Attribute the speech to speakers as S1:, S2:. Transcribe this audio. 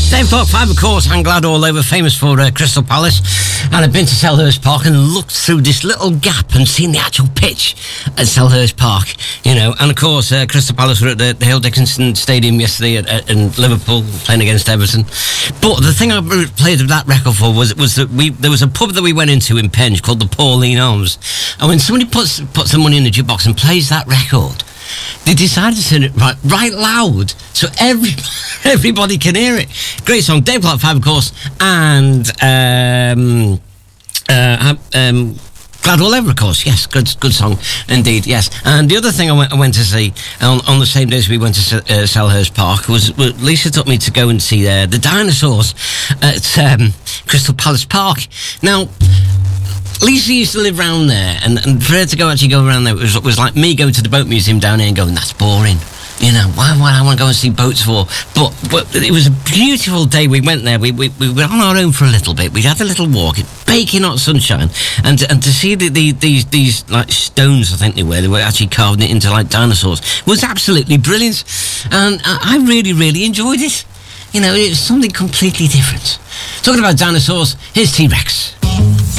S1: Dave Clark 5, of course, I'm glad all over, famous for Crystal Palace. And I've been to Selhurst Park and looked through this little gap and seen the actual pitch at Selhurst Park, you know. And of course, Crystal Palace were at the Hale Dickinson Stadium yesterday in Liverpool playing against Everton. But the thing I played that record for was that there was a pub that we went into in Penge called the Pauline Arms. And when somebody puts some money in the jukebox and plays that record, they decided to turn it right loud so everybody can hear it. Great song, Dave Clark 5, of course, and Glad All Over, of course. Yes, good song indeed. Yes, and the other thing I went to see on the same day as we went to Selhurst Park was Lisa took me to go and see the dinosaurs at Crystal Palace Park. Now, Lisa used to live round there, and for her to go around there was like me going to the boat museum down here and going, that's boring. You know, why I want to go and see boats for? But it was a beautiful day. We went there. We were on our own for a little bit. We had a little walk in baking hot sunshine, and to see these like stones, I think they were actually carving it into like dinosaurs, was absolutely brilliant, and I really enjoyed it. You know, it was something completely different. Talking about dinosaurs, here's T-Rex.